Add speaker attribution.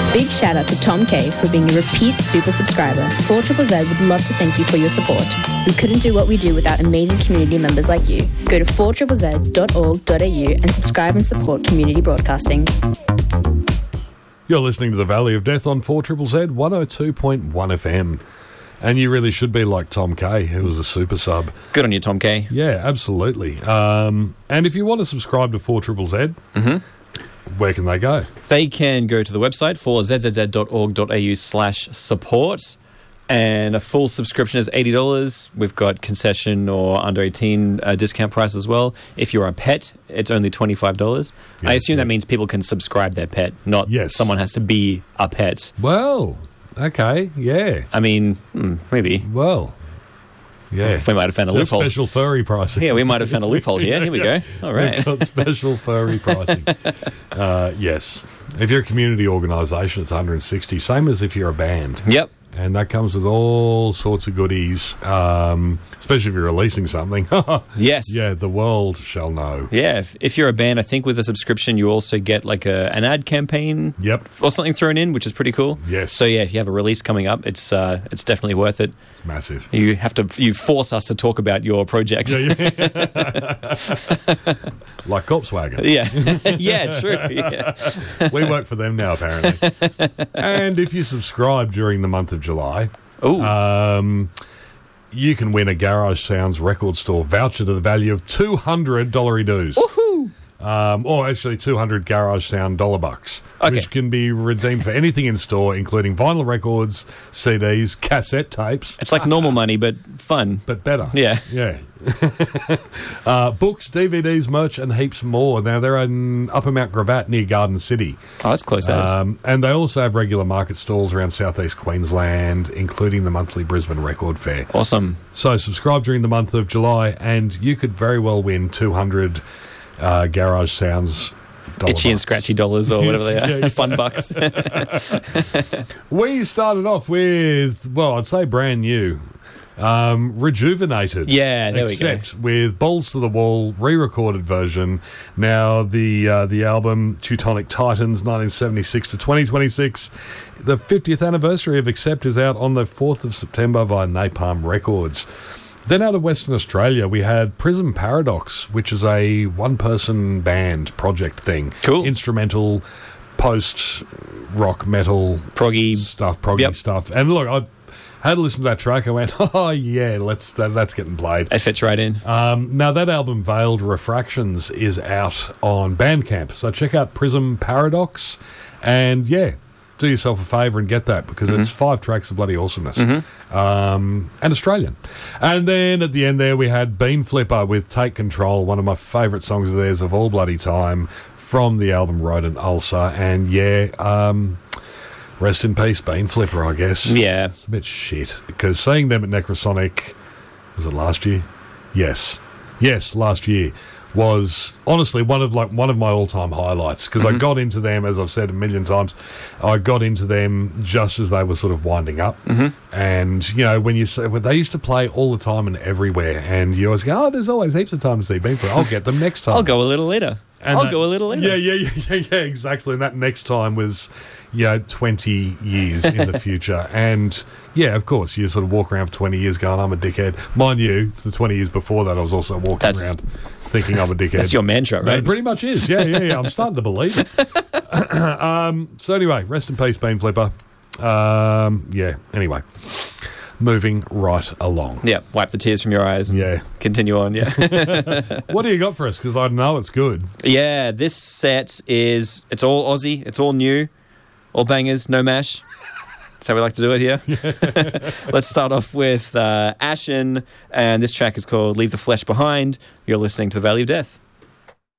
Speaker 1: Big shout out to Tom K for being a repeat super subscriber. 4ZZZ would love to thank you for your support. We couldn't do what we do without amazing community members like you. Go to 4ZZZ.org.au and subscribe and support community broadcasting.
Speaker 2: You're listening to The Valley of Death on 4ZZZ 102.1 FM. And you really should be like Tom K, who was a super sub.
Speaker 3: Good on you, Tom K.
Speaker 2: Yeah, absolutely. And if you want to subscribe to 4ZZZ, where can they go?
Speaker 3: They can go to the website for zzz.org.au/support. And a full subscription is $80. We've got concession or under 18 discount price as well. If you're a pet, it's only $25. I assume that means people can subscribe their pet, not someone has to be a pet.
Speaker 2: Well, okay, yeah.
Speaker 3: I mean, maybe.
Speaker 2: Well, yeah.
Speaker 3: We might have found a loophole.
Speaker 2: Special furry pricing.
Speaker 3: Yeah, we might have found a loophole here. Here we go. All right.
Speaker 2: We've got special furry pricing. Yes. If you're a community organisation, it's $160. Same as if you're a band.
Speaker 3: Yep.
Speaker 2: And that comes with all sorts of goodies, especially if you're releasing something.
Speaker 3: Yes.
Speaker 2: Yeah, the world shall know.
Speaker 3: Yeah, if you're a band, I think with a subscription, you also get like an ad campaign or something thrown in, which is pretty cool.
Speaker 2: Yes.
Speaker 3: So, yeah, if you have a release coming up, it's definitely worth it.
Speaker 2: It's massive.
Speaker 3: You force us to talk about your project.
Speaker 2: Yeah. Like Corpswagon.
Speaker 3: Yeah. Yeah, true. Yeah.
Speaker 2: We work for them now, apparently. And if you subscribe during the month of July, you can win a Garage Sounds record store voucher to the value of $200 dollary-doos.
Speaker 3: Woohoo!
Speaker 2: Or actually 200 Garage Sound $bucks, which can be redeemed for anything in store, including vinyl records, CDs, cassette tapes.
Speaker 3: It's like normal money, but fun.
Speaker 2: But better.
Speaker 3: Yeah.
Speaker 2: Yeah. Books, DVDs, merch, and heaps more. Now, they're in Upper Mount Gravatt near Garden City.
Speaker 3: Oh, that's close as.
Speaker 2: And they also have regular market stalls around southeast Queensland, including the monthly Brisbane Record Fair.
Speaker 3: Awesome.
Speaker 2: So subscribe during the month of July, and you could very well win 200 Garage Sounds
Speaker 3: itchy and scratchy dollars or whatever they are. Fun bucks.
Speaker 2: We started off with, well, I'd say brand new. Rejuvenated.
Speaker 3: Yeah, there we go.
Speaker 2: Except with Balls to the Wall, re-recorded version. Now, the album Teutonic Titans, 1976 to 2026. The 50th anniversary of Accept is out on the 4th of September via Napalm Records. Then out of Western Australia, we had Prism Paradox, which is a one-person band project thing.
Speaker 3: Cool.
Speaker 2: Instrumental, post-rock metal
Speaker 3: proggy
Speaker 2: stuff. And look, I had to listen to that track. I went, oh, yeah, that's getting played.
Speaker 3: It fits right in.
Speaker 2: Now, that album, Veiled Refractions, is out on Bandcamp. So check out Prism Paradox. And, yeah, do yourself a favour and get that, because it's 5 tracks of bloody awesomeness. And Australian. And then at the end there, we had Bean Flipper with Take Control, one of my favourite songs of theirs of all bloody time, from the album Rodent Ulcer. And, yeah, rest in peace, Bean Flipper, I guess.
Speaker 3: Yeah.
Speaker 2: It's a bit shit, because seeing them at Necrosonic, was it last year? Yes, last year was honestly one of my all-time highlights, because I got into them, as I've said a million times, I got into them just as they were sort of winding up. And, you know, when they used to play all the time and everywhere, and you always go, oh, there's always heaps of time to see Bean Flipper. I'll get them next time.
Speaker 3: I'll go a little later. Yeah,
Speaker 2: exactly. And that next time was, 20 years in the future. And, yeah, of course, you sort of walk around for 20 years going, I'm a dickhead. Mind you, for the 20 years before that, I was also walking around thinking I'm a dickhead.
Speaker 3: That's your mantra, right?
Speaker 2: It pretty much is. Yeah. I'm starting to believe it. So anyway, rest in peace, Bean Flipper. Anyway. Moving right along.
Speaker 3: Yeah, wipe the tears from your eyes and continue on,
Speaker 2: What do you got for us? Because I know it's good.
Speaker 3: Yeah, this set it's all Aussie, it's all new, all bangers, no mash. That's how we like to do it here. Let's start off with Ashen, and this track is called Leave the Flesh Behind. You're listening to The Valley of Death.